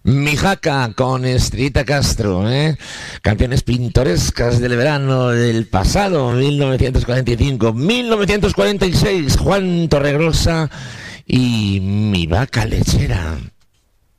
Mi jaca con Estrellita Castro, canciones pintorescas del verano del pasado, 1945, 1946, Juan Torregrosa y Mi vaca lechera.